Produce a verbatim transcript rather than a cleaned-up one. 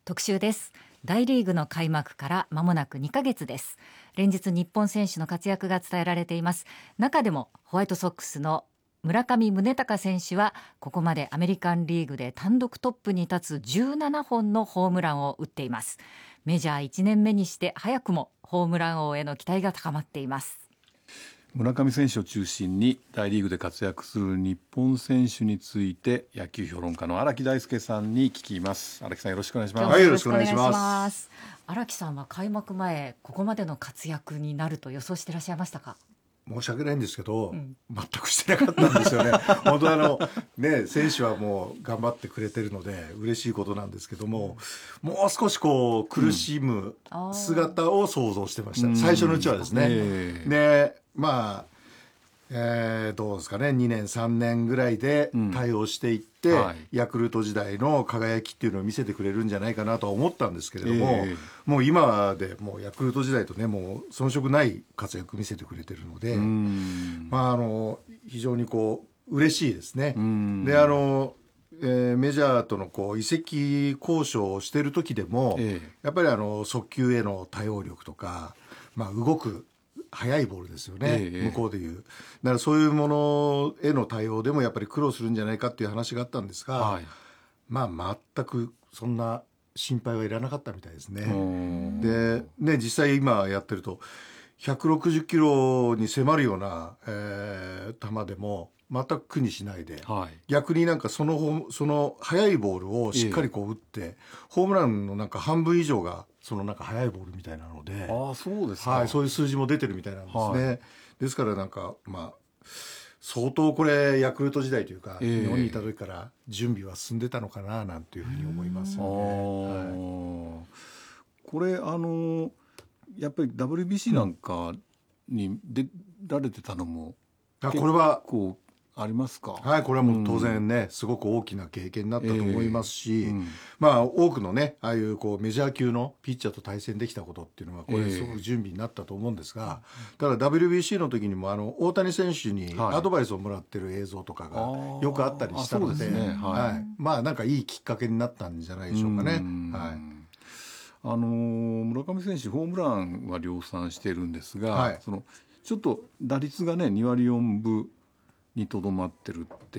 特集です。大リーグの開幕から間もなくにかげつです。連日日本選手の活躍が伝えられています。中でもホワイトソックスの村上宗隆選手はここまでアメリカンリーグで単独トップに立つじゅうななほんのホームランを打っています。メジャーいちねんめにして早くもホームラン王への期待が高まっています。 村上選手を中心に大リーグで活躍する日本選手について野球評論家の荒木大輔さんに聞きます。荒木さん、よろしくお願いします。 はい、よろしくお願いします。荒木さんは開幕前ここまでの活躍になると予想してらっしゃいましたか？ 申し訳ないんですけど、うん、全くしてなかったんですよね本当あのね、選手はもう頑張ってくれてるので嬉しいことなんですけども、もう少しこう苦しむ姿を想像してました、うん、最初のうちはですね、えー、でまあえー、どうですかね、にねんさんねんぐらいで対応していって、うんはい、ヤクルト時代の輝きっていうのを見せてくれるんじゃないかなとは思ったんですけれども、えー、もう今でもうヤクルト時代とね、もう遜色ない活躍見せてくれてるので、まあ、あの非常にこう嬉しいですね。であのえー、メジャーとのこう移籍交渉をしている時でも、えー、やっぱりあの速球への対応力とか、まあ、動く速いボールですよね、ええ、向こうでいうだからそういうものへの対応でもやっぱり苦労するんじゃないかっていう話があったんですが、はい、まあ全くそんな心配はいらなかったみたいですね。でね、実際今やってるとひゃくろくじゅっキロに迫るような、えー、球でも全く苦にしないで、はい、逆になんかその、その速いボールをしっかりこう打って、ええ、ホームランのなんか半分以上がそのなんか速いボールみたいなので、 あ、そうですか、 はい、そういう数字も出てるみたいなんですね、はい、ですからなんかまあ相当これヤクルト時代というか、えー、日本にいた時から準備は進んでたのかななんていうふうに思いますよね。 はい、これあのやっぱり ダブリュービーシー なんかに出られてたのも、 うん、これはこうありますか？ はい、これはもう当然ね、うん、すごく大きな経験になったと思いますし、えーうん、まあ多くのね、ああいうこうメジャー級のピッチャーと対戦できたことっていうのはこれすごく準備になったと思うんですが、えー、ただ ダブリュービーシー の時にもあの大谷選手にアドバイスをもらってる映像とかがよくあったりしたので、ね、はいはい、まあなんかいいきっかけになったんじゃないでしょうかね。はい、 あの村上選手ホームランは量産してるんですが、はい、そのちょっと打率がねにわりよんぶにとどまってるって